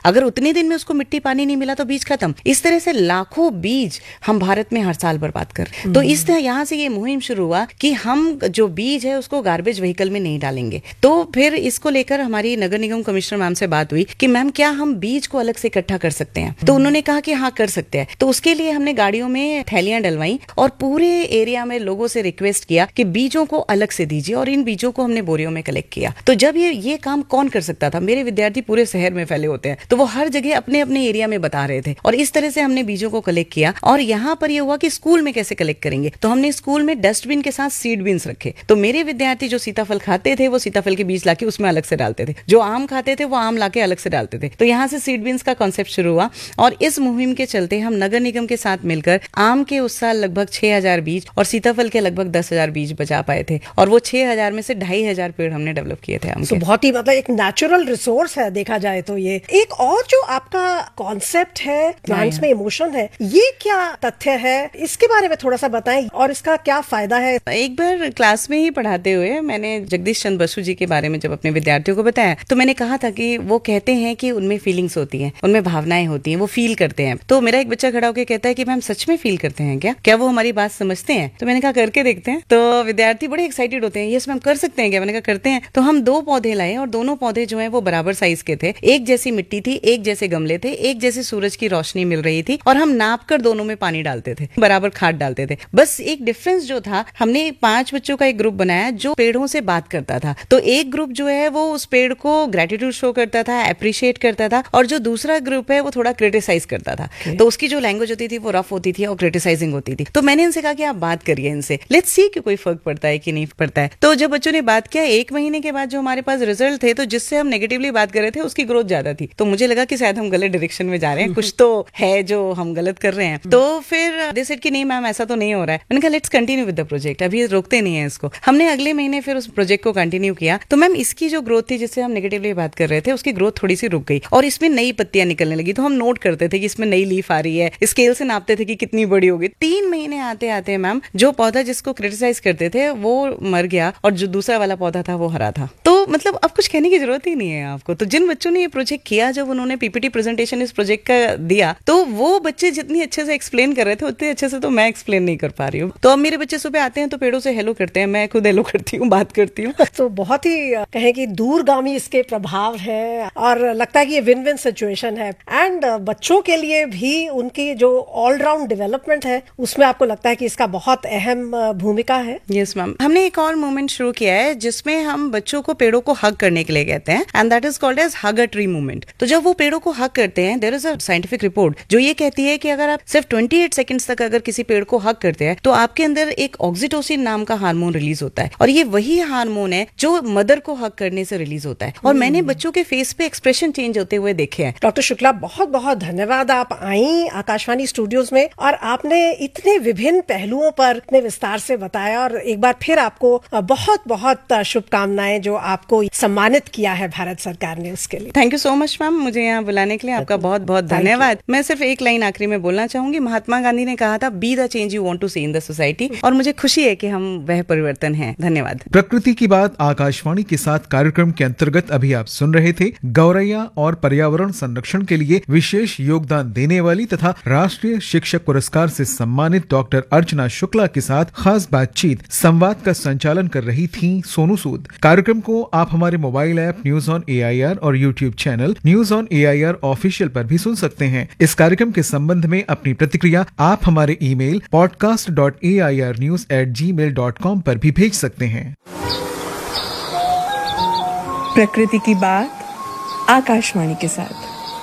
अगर उतने दिन में उसको मिट्टी पानी नहीं मिला तो बीज खत्म। इस तरह से लाखों बीज हम भारत में हर साल बर्बाद कर रहे हैं। तो इस तरह यहाँ से ये मुहिम शुरू हुआ कि हम जो बीज है उसको गार्बेज व्हीकल में नहीं डालेंगे। तो फिर इसको लेकर हमारी नगर निगम कमिश्नर मैम से बात हुई कि मैम क्या हम बीज को अलग से इकट्ठा कर सकते हैं? तो उन्होंने कहा कि हाँ कर सकते हैं। तो उसके लिए हमने गाड़ियों में थैलियां डलवाई और पूरे एरिया में लोगों से रिक्वेस्ट किया कि बीजों को अलग से दीजिए, और इन बीजों को हमने बोरियों में कलेक्ट किया। तो जब ये काम कौन कर सकता था? मेरे विद्यार्थी पूरे शहर में फैले होते हैं, तो वो हर जगह अपने अपने एरिया में बता रहे थे, और इस तरह से हमने बीजों को कलेक्ट किया। और यहाँ पर ये हुआ कि स्कूल में कैसे कलेक्ट करेंगे, तो हमने स्कूल में डस्टबिन के साथ सीड बीन्स रखे। तो मेरे विद्यार्थी जो सीताफल खाते थे वो सीताफल के बीज लाके उसमें अलग से डालते थे, जो आम खाते थे वो आम लाके अलग से डालते थे। तो यहाँ से सीड बीन्स का कॉन्सेप्ट शुरू हुआ, और इस मुहिम के चलते हम नगर निगम के साथ मिलकर आम के उस साल लगभग 6,000 बीज और सीताफल के लगभग 10,000 बीज बचा पाए थे, और वो 6,000 में से 2,500 पेड़ हमने डेवलप किए थे आम के। बहुत ही मतलब एक नेचुरल रिसोर्स है देखा जाए तो। ये एक और जो आपका कॉन्सेप्ट है, प्लांट्स में इमोशन है, ये क्या तथ्य है, इसके बारे में थोड़ा सा बताएं और इसका क्या फायदा है? एक बार क्लास में ही पढ़ाते हुए मैंने जगदीश चंद्र बसु जी के बारे में जब अपने विद्यार्थियों को बताया, तो मैंने कहा था कि वो कहते हैं कि उनमें फीलिंग्स होती हैं, उनमें भावनाएं होती हैं, वो फील करते हैं। तो मेरा एक बच्चा खड़ा होकर कहता है कि मैम सच में फील करते हैं क्या वो हमारी बात समझते हैं? तो मैंने कहा करके देखते हैं। तो विद्यार्थी बड़े एक्साइटेड होते हैं, यस मैम कर सकते हैं क्या? मैंने कहा करते हैं। तो हम 2 पौधे लाए और दोनों पौधे जो है वो बराबर साइज के थे, एक जैसी मिट्टी थी, एक जैसे गमले थे, एक जैसे सूरज की रोशनी मिल रही थी, और हम नाप कर दोनों में पानी डालते थे, बराबर खाद डालते थे। बस एक डिफरेंस जो था, हमने 5 बच्चों का एक ग्रुप बनाया जो पेड़ों से बात करता था। तो एक ग्रुप जो है वो उस पेड़ को ग्रेटिट्यूड शो करता था, अप्रिशिएट करता था, और जो दूसरा ग्रुप है वो थोड़ा क्रिटिसाइज करता था। तो उसकी जो लैंग्वेज होती थी वो रफ होती थी और क्रिटिसाइजिंग होती थी। तो मैंने इनसे कहा कि आप बात करिए इनसे, लेट्स सी कि कोई फर्क पड़ता है कि नहीं पड़ता है। तो जब बच्चों ने बात किया, 1 महीने के बाद जो हमारे पास रिजल्ट थे, तो जिससे हम नेगेटिवली बात कर रहे थे उसकी ग्रोथ ज्यादा थी। तो मुझे लगा कि शायद हम गलत डायरेक्शन में जा रहे हैं, कुछ तो है जो हम गलत कर रहे हैं। तो फिर दे सेड कि नहीं मैम ऐसा तो नहीं हो रहा है। मैंने कहा let's continue with the project, अभी रोकते नहीं है इसको। हमने अगले महीने फिर उस प्रोजेक्ट को कंटिन्यू किया। तो मैम इसकी जो ग्रोथ थी, जिससे हम नेगेटिवली बात कर रहे थे, उसकी ग्रोथ थोड़ी सी रुक गई और इसमें नई पत्तियां निकलने लगी। तो हम नोट करते थे कि इसमें नई लीफ आ रही है, स्केल से नापते थे कि कितनी बड़ी होगी। 3 महीने आते आते मैम जो पौधा जिसको क्रिटिसाइज करते थे वो मर गया, और जो दूसरा वाला पौधा था वो हरा था। तो मतलब अब कुछ कहने की जरूरत ही नहीं है आपको। तो जिन बच्चों ने ये प्रोजेक्ट किया, जब उन्होंने पीपीटी प्रेजेंटेशन इस प्रोजेक्ट का दिया, तो वो बच्चे जितनी अच्छे से एक्सप्लेन कर रहे थे उतने अच्छे से तो मैं एक्सप्लेन नहीं कर पा रही हूँ। तो अब मेरे बच्चे सुबह आते हैं तो पेड़ों से हेलो करते हैं, मैं खुद हेलो करती हूँ, बात करती हूँ। तो बहुत ही कहें कि दूरगामी इसके प्रभाव है, और लगता है कि ये विन विन सिचुएशन है। एंड बच्चों के लिए भी उनकी जो ऑलराउंड डेवलपमेंट है उसमें आपको लगता है कि इसका बहुत अहम भूमिका है? यस मैम, हमने एक और मूवमेंट शुरू किया है जिसमें हम बच्चों को पेड़ों को हग करने के लिए कहते हैं, and that is called as hug a tree movement. तो जब वो पेड़ों को हग करते हैं, there is a scientific report जो ये कहती है कि अगर आप सिर्फ 28 सेकंड्स तक अगर किसी पेड़ को हग करते हैं तो आपके अंदर एक ऑक्सीटोसिन नाम का हार्मोन रिलीज होता है, और ये वही हार्मोन है जो मदर को हग करने से रिलीज होता है। और मैंने बच्चों के फेस पे एक्सप्रेशन चेंज होते हुए देखे हैं। डॉक्टर शुक्ला, बहुत बहुत धन्यवाद, आप आई आकाशवाणी स्टूडियोज में और आपने इतने विभिन्न पहलुओं पर इतने विस्तार से बताया, और एक बार फिर आपको बहुत बहुत शुभकामनाएं जो आपको सम्मानित किया है भारत सरकार ने, उसके लिए। Thank you so much ma'am, मुझे यहाँ बुलाने के लिए आपका बहुत बहुत धन्यवाद। मैं सिर्फ एक लाइन आखिरी में बोलना चाहूंगी। महात्मा गांधी ने कहा था, be the change you want to C in the society, और मुझे खुशी है कि हम वह परिवर्तन हैं। धन्यवाद। प्रकृति की बात आकाशवाणी के साथ कार्यक्रम के अंतर्गत अभी आप सुन रहे थे गौरैया और पर्यावरण संरक्षण के लिए विशेष योगदान देने वाली तथा राष्ट्रीय शिक्षक पुरस्कार से सम्मानित डॉक्टर अर्चना शुक्ला के साथ खास बातचीत। संवाद का संचालन कर रही थी सोनू सूद। कार्यक्रम को आप हमारे mobile app news on AIR और YouTube channel news on AIR official पर भी सुन सकते हैं। इस कार्यक्रम के संबंध में अपनी प्रतिक्रिया आप हमारे ईमेल podcast.airnews@gmail.com पर भी भेज सकते हैं। प्रकृति की बात आकाशवाणी के साथ।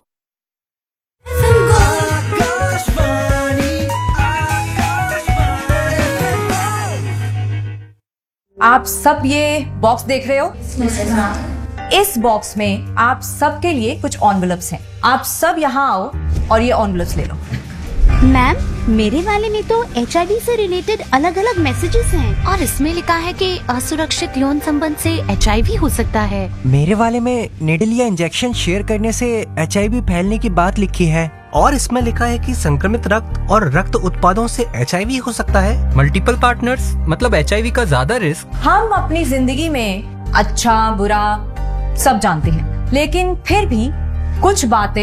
आप सब ये बॉक्स देख रहे हो? इस बॉक्स में आप सबके लिए कुछ एनवेलप्स हैं। आप सब यहाँ आओ और ये एनवेलप्स ले लो। मैम, मेरे वाले में तो HIV से रिलेटेड अलग अलग मैसेजेस हैं और इसमें लिखा है कि असुरक्षित यौन संबंध से HIV हो सकता है। मेरे वाले में निडल या इंजेक्शन शेयर करने से HIV फैलने की बात लिखी है, और इसमें लिखा है कि संक्रमित रक्त और रक्त उत्पादों से HIV हो सकता है। मल्टीपल पार्टनर्स मतलब HIV का ज्यादा रिस्क। हम अपनी जिंदगी में अच्छा बुरा सब जानते हैं, लेकिन फिर भी कुछ बातें